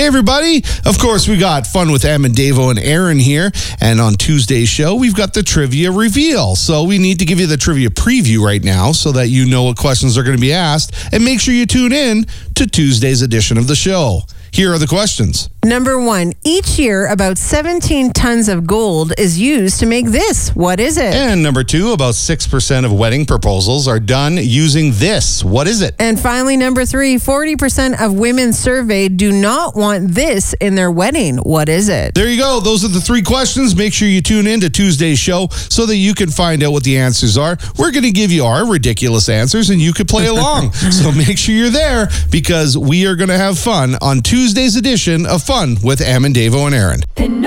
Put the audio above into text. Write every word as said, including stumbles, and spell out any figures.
Hey, everybody. Of course, we got fun with Em and Davo and Aaron here. And on Tuesday's show, we've got the trivia reveal. So we need to give you the trivia preview right now so that you know what questions are going to be asked. And make sure you tune in to Tuesday's edition of the show. Here are the questions. Number one, each year about seventeen tons of gold is used to make this. What is it? And number two, about six percent of wedding proposals are done using this. What is it? And finally, number three, forty percent of women surveyed do not want this in their wedding. What is it? There you go. Those are the three questions. Make sure you tune in to Tuesday's show so that you can find out what the answers are. We're going to give you our ridiculous answers and you can play along. So make sure you're there because we are going to have fun on Tuesday's edition of Fun with Em and Davo and Aaron.